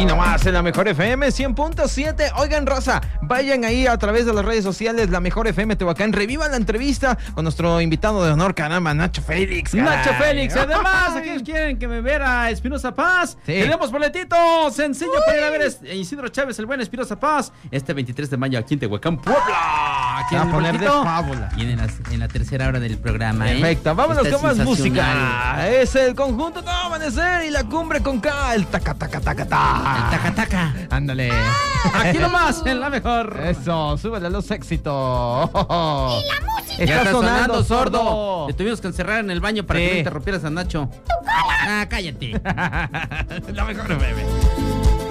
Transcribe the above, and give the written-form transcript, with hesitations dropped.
Aquí nomás en la Mejor FM 100.7. Oigan, raza, vayan ahí a través de las redes sociales, la Mejor FM Tehuacán. Revivan la entrevista con nuestro invitado de honor, caramba, Nacho Félix. Nacho Félix. Además, aquellos quieren que me vea a Espinosa Paz. Sí. Tenemos boletitos. Sencillo para ir a ver a Isidro Chávez, el buen Espinosa Paz, este 23 de mayo aquí en Tehuacán, Puebla. Aquí a poner de fábula. Y en la tercera hora del programa. Perfecto, vámonos con más música. Es el conjunto Todo Amanecer y la Cumbre con K. El taca, taca, taca, taca. El taca, taca. Ándale. Aquí nomás, en la mejor. Eso, súbele a los éxitos. Y la música. Ya está sonando, sordo. Te tuvimos que encerrar en el baño para que no interrumpieras a Nacho. ¡Tu cola! Ah, cállate. La Mejor FM.